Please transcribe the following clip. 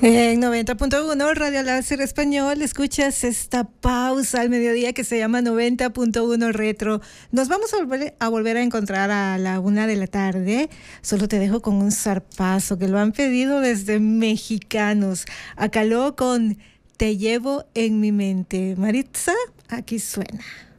En 90.1 Radio Láser Español escuchas esta pausa al mediodía que se llama 90.1 Retro. Nos vamos a volver a encontrar a la 1 de la tarde. Solo te dejo con un zarpazo que lo han pedido desde mexicanos. Acaló con Te llevo en mi mente. Maritza, aquí suena.